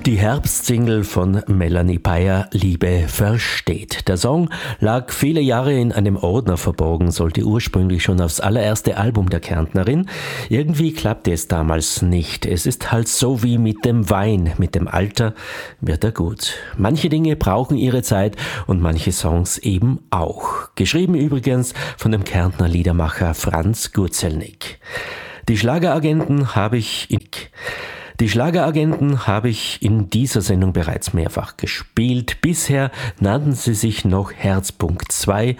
Die Herbstsingle von Melanie Beyer, Liebe versteht. Der Song lag viele Jahre in einem Ordner verborgen, sollte ursprünglich schon aufs allererste Album der Kärntnerin. Irgendwie klappte es damals nicht. Es ist halt so wie mit dem Wein. Mit dem Alter wird er gut. Manche Dinge brauchen ihre Zeit und manche Songs eben auch. Geschrieben übrigens von dem Kärntner Liedermacher Franz Gurzelnick. Die Schlageragenten habe ich in dieser Sendung bereits mehrfach gespielt. Bisher nannten sie sich noch Herzpunkt 2